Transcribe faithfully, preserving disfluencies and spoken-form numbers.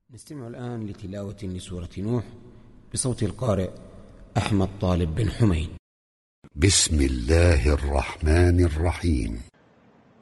نستمع الآن لتلاوة لسورة نوح بصوت القارئ أحمد طالب بن حميد. بسم الله الرحمن الرحيم.